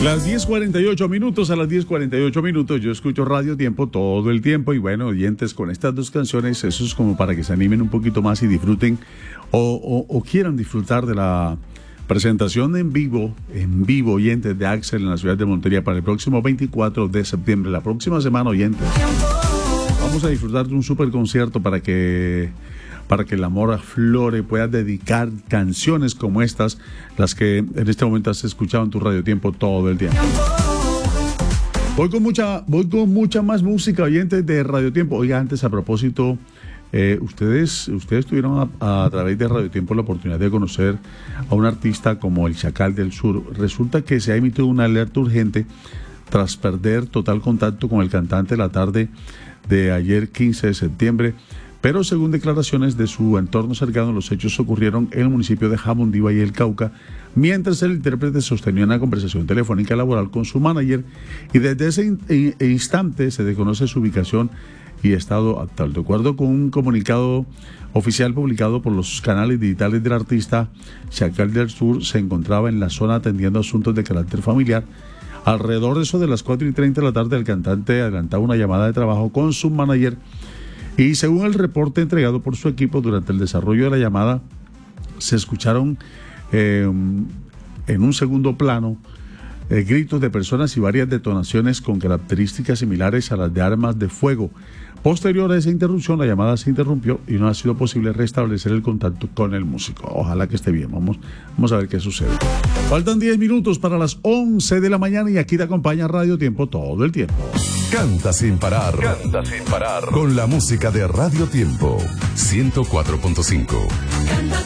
Las 10:48 minutos, a las 10:48 minutos yo escucho Radio Tiempo todo el tiempo y bueno, oyentes, con estas dos canciones, eso es como para que se animen un poquito más y disfruten o quieran disfrutar de la presentación en vivo, oyentes, de Axel en la ciudad de Montería para el próximo 24 de septiembre, la próxima semana, oyentes. Vamos a disfrutar de un super concierto para que el amor aflore, puedas dedicar canciones como estas, las que en este momento has escuchado en tu Radio Tiempo todo el tiempo. Voy con mucha más música, oyentes de Radio Tiempo. Oiga, antes, a propósito, ustedes tuvieron a través de Radio Tiempo la oportunidad de conocer a un artista como el Chacal del Sur. Resulta que se ha emitido una alerta urgente tras perder total contacto con el cantante la tarde de ayer 15 de septiembre. Pero según declaraciones de su entorno cercano, los hechos ocurrieron en el municipio de Jamundí, Valle del Cauca, mientras el intérprete sostenía una conversación telefónica laboral con su manager, y desde ese instante se desconoce su ubicación y estado actual. De acuerdo con un comunicado oficial publicado por los canales digitales del artista, Chacal del Sur se encontraba en la zona atendiendo asuntos de carácter familiar. Alrededor de eso de las 4:30 de la tarde, el cantante adelantaba una llamada de trabajo con su manager. Y según el reporte entregado por su equipo, durante el desarrollo de la llamada se escucharon en un segundo plano gritos de personas y varias detonaciones con características similares a las de armas de fuego. Posterior a esa interrupción, la llamada se interrumpió y no ha sido posible restablecer el contacto con el músico. Ojalá que esté bien. Vamos a ver qué sucede. Faltan 10 minutos para las 11 de la mañana y aquí te acompaña Radio Tiempo todo el tiempo. Canta sin parar. Canta sin parar. Con la música de Radio Tiempo 104.5.